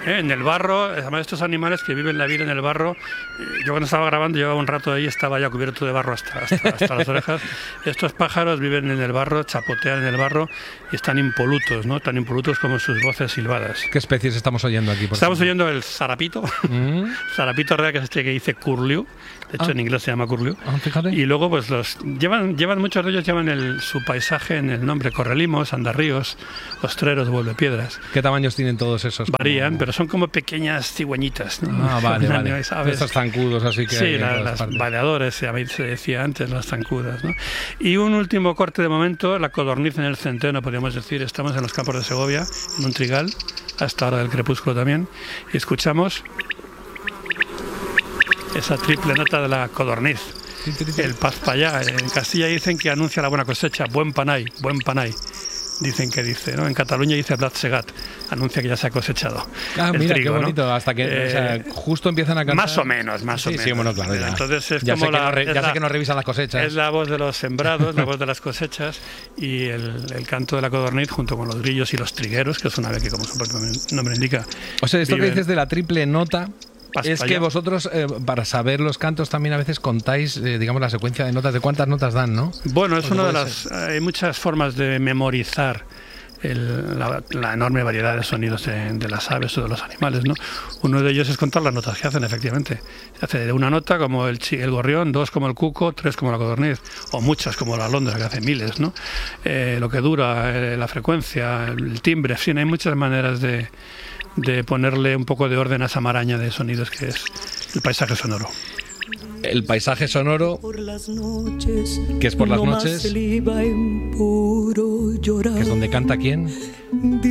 En el barro, además estos animales que viven la vida en el barro, yo cuando estaba grabando llevaba un rato ahí, estaba ya cubierto de barro hasta las orejas. Estos pájaros viven en el barro, chapotean en el barro y están impolutos, ¿no? Tan impolutos como sus voces silbadas. ¿Qué especies estamos oyendo aquí? Estamos oyendo el sarapito, sarapito real, que es este que dice curlew, de hecho en inglés se llama curlew. Fíjate. Y luego pues llevan muchos de ellos llevan su paisaje en el nombre: correlimos, andarríos, ostreros, vuelvepiedras. ¿Qué tamaños tienen todos esos? Varían, pero son como pequeñas cigüeñitas, ¿no? Vale. ¿Sabes? Estos zancudos, así que... Sí, las baleadores, se decía antes, las zancudas, ¿no? Y un último corte de momento, la codorniz en el centeno, podríamos decir. Estamos en los campos de Segovia, en un trigal, hasta hora del crepúsculo también, y escuchamos esa triple nota de la codorniz. El paspallá. En Castilla dicen que anuncia la buena cosecha, buen panay, dicen que dice, ¿no? En Cataluña dice blat segat, anuncia que ya se ha cosechado. Mira, trigo, qué bonito, ¿no? Hasta que justo empiezan a cantar. Más o menos. Sí, bueno, claro, ya. Entonces es ya como sé que no revisan las cosechas. Es la voz de los sembrados, la voz de las cosechas, y el canto de la codorniz junto con los grillos y los trigueros, que es una ave que, como su propio nombre indica... O sea, esto que dices de la triple nota... Es que vosotros, para saber los cantos, también a veces contáis, digamos, la secuencia de notas, de cuántas notas dan, ¿no? Bueno, es una de las... Hay muchas formas de memorizar la enorme variedad de sonidos de las aves o de los animales, ¿no? Uno de ellos es contar las notas que hacen, efectivamente. Se hace de una nota como el gorrión, 2 como el cuco, 3 como la codorniz, o muchas como la alondra, que hace miles, ¿no? Lo que dura, la frecuencia, el timbre, en fin, hay muchas maneras de ponerle un poco de orden a esa maraña de sonidos que es el paisaje sonoro. El paisaje sonoro, que es por las noches, que es donde canta ¿quién?